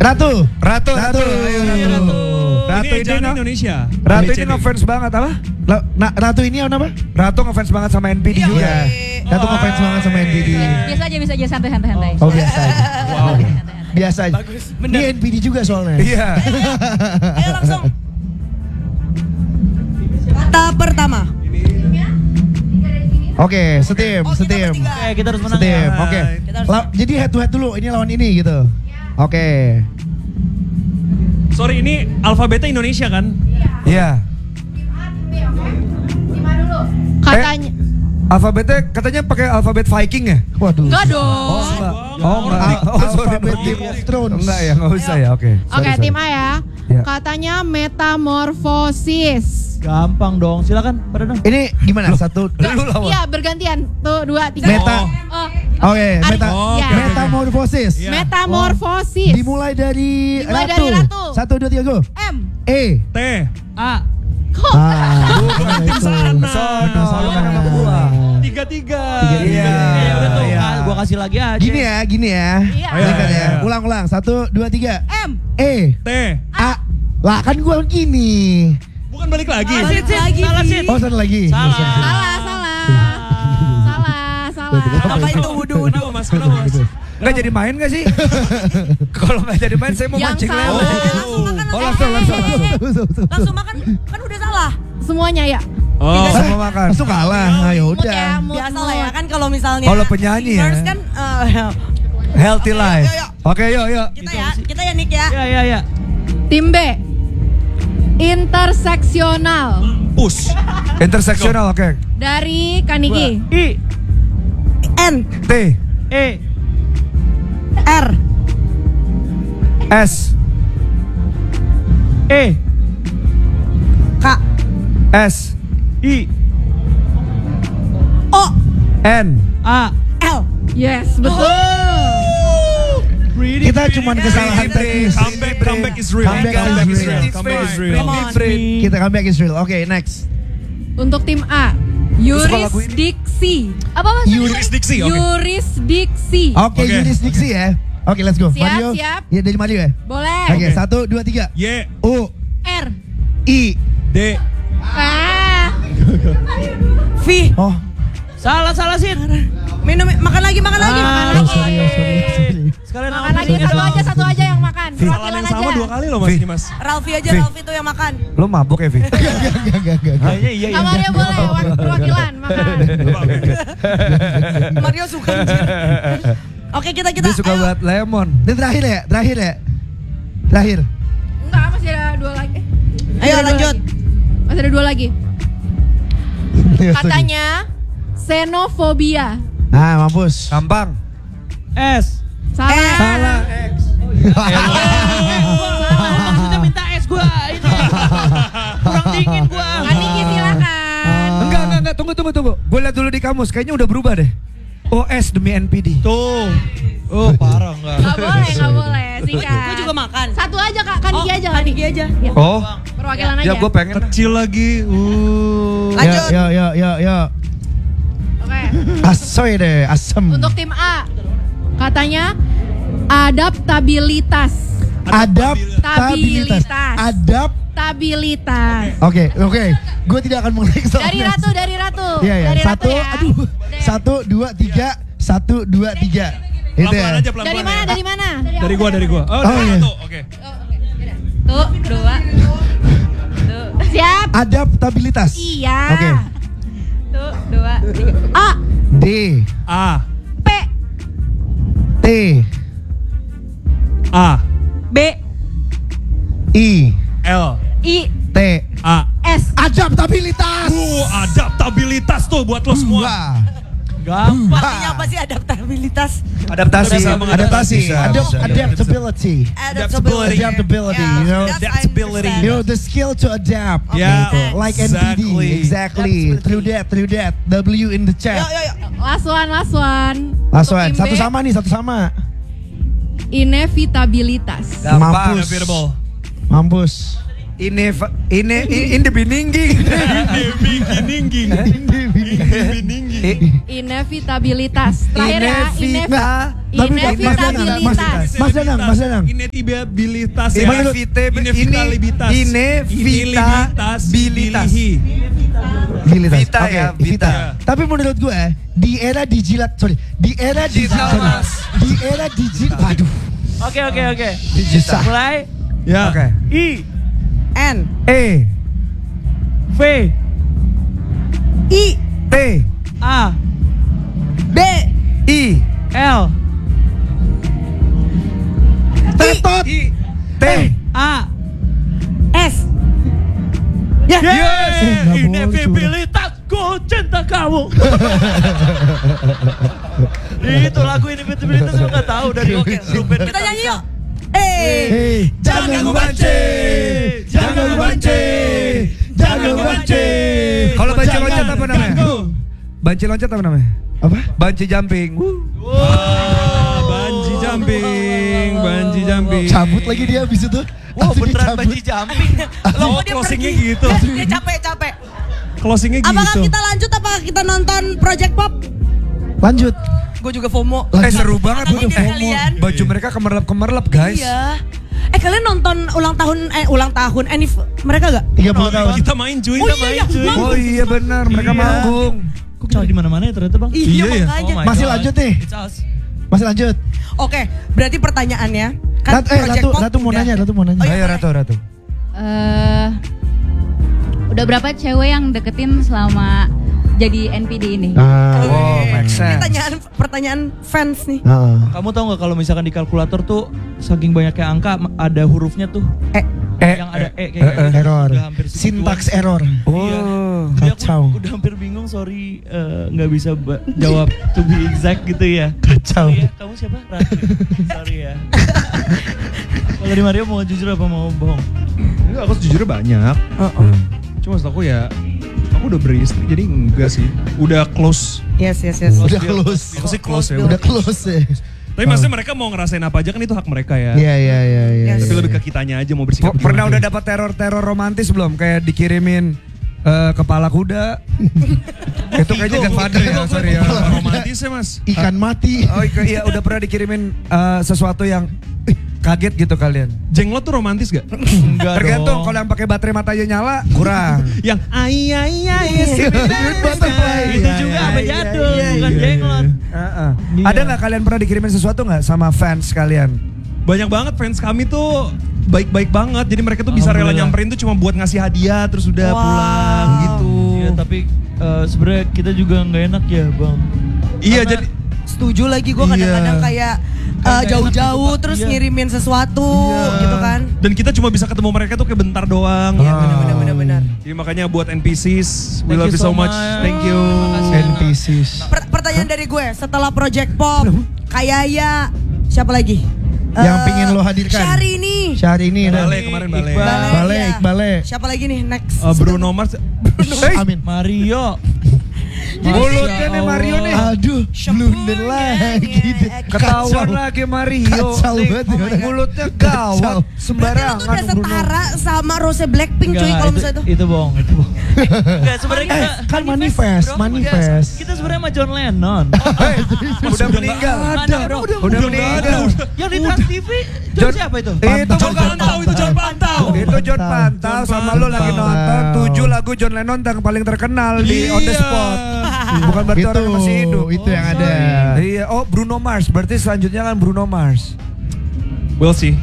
Ratu. Ratu. Ratu. Ayo, Ratu. Ratu ini ini Indonesia. Ratu ini ngefans banget apa? Ratu ini apa? Ratu ngefans banget sama NPD juga. Iya. Ratu ngefans banget sama NPD. Biasa aja santai-santai. Oh biasa aja. Wow. Biasa aja. Bagus, Ini bener. NPD juga soalnya. Iya. Ayo langsung. Kata pertama. Oke, setim. Oke, kita harus menang Setim. ya. Oke. Kita harus Jadi head to head dulu. Ini lawan ini gitu. Oke. Sorry, ini alfabetnya Indonesia kan? Iya. Katanya. Alfabetnya katanya pakai alfabet Viking ya? Waduh. Enggak dong. Oh enggak. Alfabet Game of Thrones. Enggak ya, enggak usah ya. Oke. Oke, tim A ya. Ya. Katanya metamorfosis. Gampang dong, silakan pada dong. Ini gimana? Satu. Lu lawan. Iya, bergantian. Tuh, 2, 3. Meta. Oke, Iya. metamorfosis. Iya. Metamorfosis. Dimulai dari Dimulai Ratu. dari Ratu. 1, 2, 3, go. M. E. T. A. Sono nama gua. 3-3. Iya. Ya udah tuh, Iya. gua kasih lagi aja. Gini ya. Iya. Ingat ya. Iya. Ulang. 1, 2, 3. M. E. T. A. Lah kan gua gini. Bukan balik lagi. Salah sih. Oh, satu lagi. Salah. Salah. Apa itu wudu-wudu? Kenapa mas? Kenapa mas? Enggak jadi main enggak sih? Kalau enggak jadi main saya mau Yang mancing salah. lewat. Langsung makan. Oh, langsung. Langsung makan. Kan udah salah. Semuanya ya. Oh. Semua makan. Langsung kalah. Nah, ya Mood ya, udah. mood, Biasa lah mood. ya kan kalau misalnya Kalau penyanyi ya. singers kan Healthy life. yuk. Oke, yuk. kita ya Nick ya. Ya. Tim B. Interseksional. Push. Interseksional, oke. Dari Kaniki. I. N T. E. R S. E. K S. I. O N. A. L. Yes, betul. Kita cuman kesalahan teknis. Comeback is real. Comeback is real. Comeback is real. Come on. Kita comeback is real. Oke, next. Untuk tim A. Yurisdiksi. Apa mas? Yurisdiksi, oke. Yurisdiksi. Oke, Oke. jurisdiksi ya. Oke, let's go. Siap, Mario. siap. Ya, dari Mario ya. Boleh. Oke, 1, 2, 3. Y. U. R. I. D. Ah. V. Oh. Salah sih. Minum makan lagi. Oh, sorry. Sekalian Makan lagi satu aja yang makan. Kesalahan Perwakilan yang sama aja. 2 kali loh mas ini mas. Ralfi aja, V. Ralfi tuh yang makan. Lu mabuk ya, Vi? Enggak. Kayaknya iya. Amalia boleh perwakilan makan. Mario suka anjir. Oke, kita Dia suka ayo. buat lemon. Ini terakhir ya? Terakhir. Enggak, masih ada 2 lagi. Ayo lanjut. Masih ada 2 lagi. Katanya xenofobia. Ah, mampus. Gampang. S. Salah. Salah. Maksudnya minta es gua ini. Kurang dingin gua. Kaniki silakan. Enggak. Tunggu. Gue lihat dulu di kamus. Kayaknya udah berubah deh. OS demi NPD. Tuh. Oh, parah enggak. Enggak boleh. Singkat. Gue juga makan. Satu aja Kak, Kaniki aja. Kaniki aja. Ya, Oh. perwakilan aja. Ya gue pengen. Kecil lagi. Lanjut. Yo. Oke. Asoy deh, asem. Untuk tim A. Katanya adaptabilitas. Adaptabilitas. Stabilitas. Oke. Gue tidak akan mengulangi kesalahan. Dari Ratu. Iya. Dari Ratu ya. 1, 2, 3. 1, 2, 3. Itu Pelan-pelan ya. aja, pelan-pelan. Dari mana? Dari gua. Oh, Oh, iya. satu. Oke. Tuh, 2. Tuh. Siap. Adaptabilitas. Iya. Oke. Tuh, 2, 3. A. D. A. P. T. A. B. I. L. I. T. A. S. Adaptabilitas. Adaptabilitas tuh buat lo semua. Wah. Gampang. Artinya apa sih adaptabilitas? Adaptasi. Adaptability. Adaptability. Adaptability, you know. Adaptability. You know, the skill to adapt. Yeah, gitu. Like exactly. NPD. Exactly. Through that. W in the chat. Yuk. Last one. Last one. Untuk tim Satu B, sama nih. Inevitabilitas. Gampang. Mampus. Inevitable. Mampus. Inevitabilitas. Terakhir ya. Inevitabilitas. Mas Danang. Inevitabilitas. Inevitabilitas. Vita Vita ya, Vita. Tapi menurut gue di era digital, waduh. Oke. Susah. Mulai. Ya. Oke. I, N, E, V, I, T, A, B, I, L, Tetot. T. A. S. Ya. nggak boleh, Inevitabilitasku cinta kamu. Itu lagu Inevitabilitas lu gak tahu dari Oke. Kita nyanyi yuk. Jangan ganggu Bance. Kalau banci loncat apa namanya? Banci loncat apa namanya? Apa? Banci jumping. Banji jumping. Cabut lagi dia abis itu. Wow, Langsung beneran dicabut. banci jumping. Loh, dia closingnya pergi. gitu. Dia capek. Closingnya Apakah gitu. kita lanjut? Apakah kita nonton Project Pop? Lanjut. Gue juga FOMO. Seru banget Anaknya tuh. dia kalian. Baju mereka kemerlap guys. Iya. Kalian nonton ulang tahun Enif mereka gak? 30 tahun. Kita main cuy. Oh iya, Oh iya benar, mereka Iya. manggung. Kok kita di mana-mana ya ternyata, Bang? Iya, Iya ya? makanya. Oh my Masih God. lanjut nih. It's us. Masih lanjut. Oke, berarti pertanyaannya kan Ratu mau nanya. Oh, iya, Ayo Ratu. Udah berapa cewek yang deketin selama jadi NPD ini? Wow, make sense. Pertanyaan fans nih. Kamu tahu nggak kalau misalkan di kalkulator tuh saking banyaknya angka ada hurufnya tuh yang ada kayak gitu. Error. Udah hampir segituan. Syntax error. Oh. Jadi aku Kacau. udah hampir bingung, sorry nggak bisa jawab to be exact gitu ya. Kacau. Sorry ya, kamu siapa? Ratu. Sorry ya. Kalau dari Mario mau jujur apa mau bohong? Enggak, aku sejujurnya banyak. Cuma maksud aku ya, aku udah beristri jadi enggak sih. Udah close. Yes. Udah close. Aku sih close ya. Udah close ya. Tapi maksudnya mereka mau ngerasain apa aja kan itu hak mereka ya. Iya. Tapi lebih ke kitanya aja mau bersikap Pernah gimana. udah dapat teror romantis belum? Kayak dikirimin kepala kuda. Itu kayaknya Godfather ya, sorry ya. romantis ya mas. Ikan mati. Oh iya, udah pernah dikirimin sesuatu yang kaget gitu kalian? Jenglot tuh romantis gak? Enggak Tergantung, dong. kalau yang pakai baterai matanya nyala kurang. Yang ai Butterfly. Itu juga apa jadul, bukan jenglot. Iya. Ada nggak kalian pernah dikirimin sesuatu nggak sama fans kalian? Banyak banget fans kami tuh baik-baik banget. Jadi mereka tuh bisa rela Alhamdulillah. nyamperin tuh cuma buat ngasih hadiah terus udah Wow. pulang gitu. Iya, tapi sebenarnya kita juga nggak enak ya, Bang. Iya, Karena jadi Setuju lagi gue kadang-kadang kayak jauh-jauh gitu, Pak. terus Iya. ngirimin sesuatu gitu kan. dan kita cuma bisa ketemu mereka tuh kayak bentar doang. Iya benar. Jadi makanya buat NPCs, we Thank love you you so so much. much. Thank you. Makasih. NPCs. Pertanyaan dari gue, setelah Project Pop, Kayaya, siapa lagi? Yang pingin lo hadirkan. Syahrini. Syahrini dan Bale kemarin Bale. Bale. Siapa lagi nih next? Bruno Mars. Amin. Mario. Mulutnya nih Mario nih. Aduh, blunder lagi. Ketahuan lagi Mario. Kacau Nih, banget ya. mulutnya Kacau. gawat. Berarti lo tuh Sembarangan udah Bruno. setara sama Rose Blackpink cuy kalau misalnya itu. Itu bohong, itu bohong. Enggak, sebenarnya kita Kan manifest. Kita sebenarnya sama John Lennon. Udah meninggal. Ada, bro. Udah meninggal. Yang di Trans TV, John siapa itu? Itu John bukan Pantau, itu John Pantau. Itu John Pantau sama lu lagi nonton 7 lagu John Lennon yang paling terkenal di On The Spot. Bukan berarti orang yang masih hidup. Itu yang ada. Iya, oh Bruno Mars. Berarti selanjutnya kan Bruno Mars. We'll see.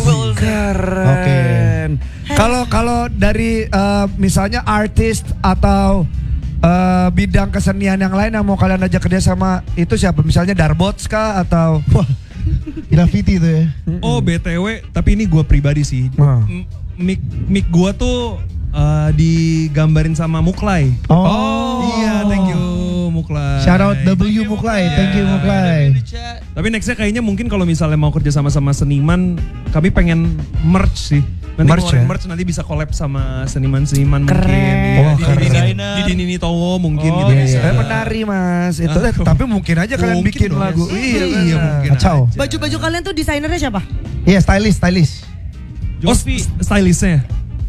Keren. Kalau dari misalnya artis atau bidang kesenian yang lain yang mau kalian ajak kerja sama itu siapa? Misalnya Darbots kah atau Wah, graffiti itu ya. Oh BTW, tapi ini gue pribadi sih. Wah. Mic gue tuh digambarin sama Muklai. Oh. Iya, thank you Muklai. Shout out W Muklai. Thank you Muklai. Tapi nextnya kayaknya mungkin kalau misalnya mau kerja sama seniman, kami pengen merch sih. Nanti Merch ngeluarin ya? merch nanti bisa collab sama seniman-seniman mungkin. Wah, keren. Di Nini Towo mungkin Oh, gitu iya. bisa. penari Mas. Itu tapi mungkin aja kalian Mungkin bikin dong. lagu. Iya, benar. mungkin Kacau. aja. Baju-baju kalian tuh desainernya siapa? Iya, stylish. Oh, stylistnya.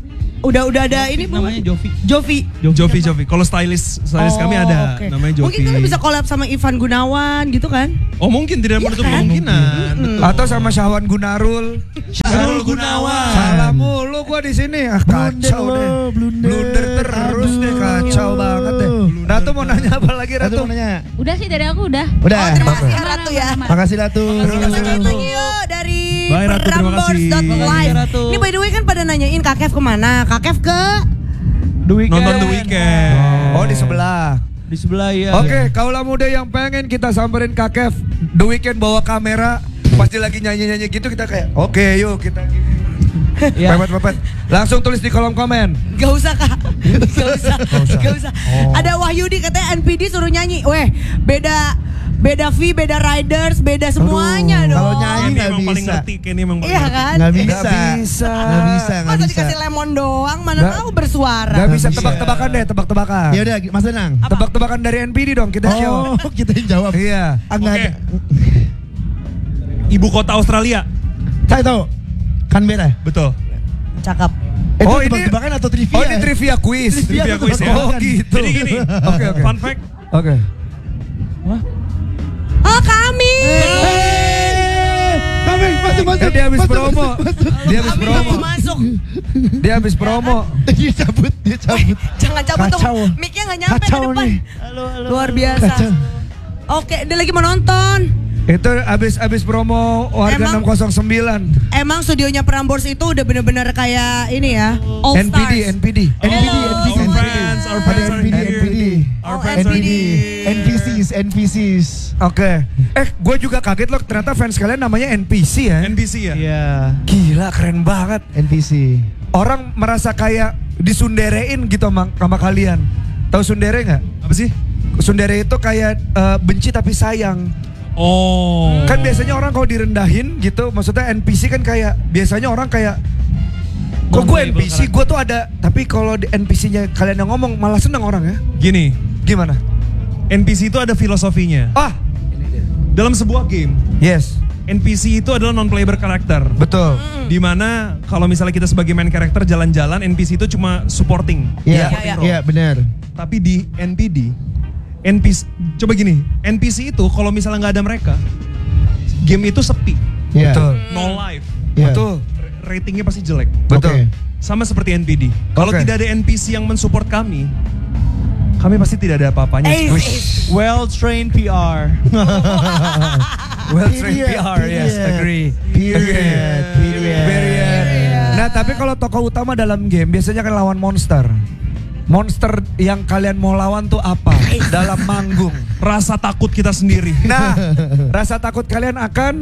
Udah ada ini belum? Namanya Jovi. Jovi. Kalau stylist kami ada oke. namanya Jovi. Mungkin kita bisa collab sama Ivan Gunawan gitu kan? Oh mungkin tidak menutup kan? kemungkinan. Betul. Atau sama Syahwan Gunarul. Syahrul Gunawan. Salah mulu gua di sini. Kacau deh. Blunder. Terus deh kacau banget deh. Ratu mau nanya apa lagi Ratu Ratu? mau nanya. Udah sih dari aku udah. Udah. Oh, terima kasih ya Ratu ya. Makasih Ratu. Thank you dari Bye, Ratu, terima kasih. Prambors.live. Makasih, Ratu. Ini by the way kan pada nanyain Kak Kev kemana? Kak Kev ke The Weeknd. Nonton The Weeknd. Oh di sebelah. Di sebelah ya. Oke, kaulah muda yang pengen kita samperin Kak Kev The Weeknd bawa kamera. Pasti lagi nyanyi-nyanyi gitu kita kayak oke yuk kita gini. Iya. Pepet. Langsung tulis di kolom komen. Gak usah Kak. Gak usah. Ada Wahyudi katanya NPD suruh nyanyi. Weh, beda fee, beda riders, beda semuanya dong. kalau nyanyi Kenny nggak emang paling bisa. ngerti, Kenny emang paling Iya ngerti. kan? Nggak bisa. Nggak bisa. Masa dikasih lemon doang, mana Nggak- tahu bersuara. Gak bisa bisa. tebak-tebakan deh, tebak-tebakan. Ya udah Mas Danang. Tebak-tebakan dari NPD dong kita show. Oh, kita yang jawab. Iya. Ah, nggak Oke. ada. Ibu kota Australia. Saya tahu. Canberra. Betul. Cakep. Itu Oh, ini- tebak-tebakan atau trivia? Oh ini trivia quiz. Trivia quiz ya. Oh gitu. Jadi gini. Oke. Fun fact. Oke. Oh kami. Kami masuk. Dia habis promo. Dia habis Kami promo. mau masuk. Dia habis promo. Dia cabut. Jangan cabut Kacau. dong. Mic-nya nggak nyampe ke Kacau depan. nih. Luar biasa. Kacau. Oke, dia lagi mau nonton. Itu habis promo warga Emang? 609. Emang studionya Prambors itu udah bener-bener kayak ini ya, All Stars. NPD. Our friends are here. Our friends are here. NPCs. Oke. Gue juga kaget loh ternyata fans kalian namanya NPC ya. NBC ya. Iya. Gila keren banget. NPC. Orang merasa kayak disunderein gitu sama kalian. Tahu sundere nggak? Apa sih? Sundere itu kayak benci tapi sayang. Oh. Kan biasanya orang kalau direndahin gitu, maksudnya NPC kan kayak biasanya orang kayak kok gue Non-playable NPC, gue tuh ada, tapi kalau di NPC-nya kalian yang ngomong malah seneng orang ya. Gini, Gimana? NPC itu ada filosofinya. Ah, Dalam sebuah game, yes, NPC itu adalah non-playable character. betul. Dimana kalau misalnya kita sebagai main character jalan-jalan, NPC itu cuma supporting. Iya, Iya, iya benar. Tapi di NPD, coba gini, NPC itu kalau misalnya nggak ada mereka, game itu sepi, Iya. Betul. no life, Iya. Betul. ratingnya pasti jelek. Betul. Oke. Sama seperti NPD. Kalau Oke. tidak ada NPC yang mensupport kami pasti tidak ada apa-apanya. Well trained PR. Well trained Period, PR, yes, period. agree. Period. Period. Nah, tapi kalau tokoh utama dalam game biasanya kan lawan monster. Monster yang kalian mau lawan tuh apa dalam manggung? Rasa takut kita sendiri. Nah, rasa takut kalian akan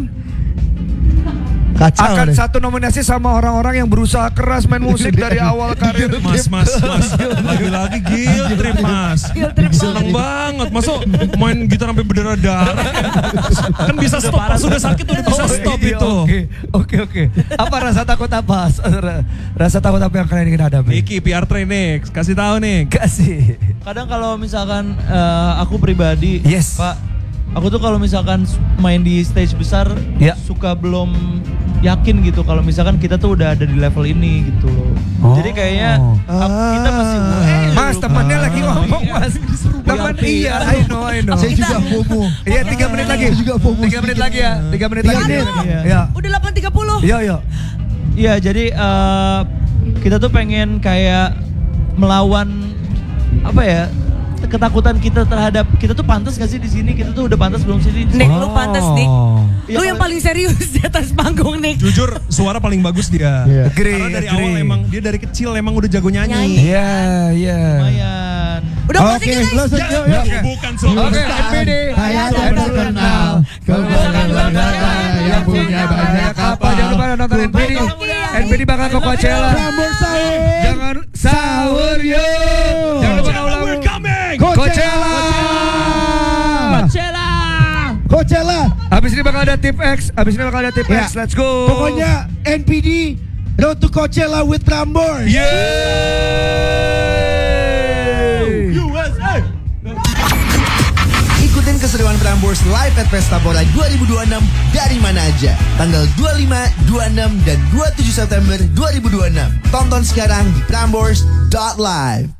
Kacau deh. satu nominasi sama orang-orang yang berusaha keras main musik dari awal karir. Mas, lagi-lagi guilt trip mas. Seneng banget, masuk main gitar sampai berdarah darah. Kan bisa stop, pas sudah sakit udah bisa stop iya, itu. Oke. Apa rasa takut apa? Rasa takut apa yang kalian ingin hadapi? Niki, PR training, kasih tahu nih. Kasih. Kadang kalau misalkan aku pribadi, Yes. Pak, aku tuh kalau misalkan main di stage besar, Ya. suka belum yakin gitu kalau misalkan kita tuh udah ada di level ini gitu loh. Oh. Jadi kayaknya kita masih Mas, temannya lagi ngomong, Mas. Teman iya, I know. Saya juga FOMO. Iya, 3 menit lagi. Saya juga FOMO 3 menit sedikit. lagi ya. 3 menit 3 lagi. menit. Ya. Udah 8.30. Iya. Iya, jadi kita tuh pengen kayak melawan apa ya? Ketakutan kita terhadap kita tuh pantas gak sih di sini? Kita tuh udah pantas belum sih di Nick, lu pantas Nick. Iya, Lu yang paling serius di atas panggung Nick. Jujur, suara paling bagus dia. Iya. Agree, Karena dari agree. awal emang dia dari kecil emang udah jago nyanyi. Iya. lumayan. Udah closing Oke, guys. closing yuk. Bukan soal. Oke, NPD. Saya terkenal. Kau bukan yang punya banyak Apa? Jangan lupa nonton NPD. NPD bakal ke Coachella. Prambors sahur. Jangan sahur yuk. Jangan lupa ulang. We're coming. Coachella. Coachella. Habis ini bakal ada tip X. Ya. Let's go. Pokoknya NPD Road to Coachella with Prambors. Yeay. USA. Ikutin keseruan Prambors Live at Pesta Pora 2026 dari mana aja. Tanggal 25, 26, dan 27 September 2026. Tonton sekarang di prambors.live.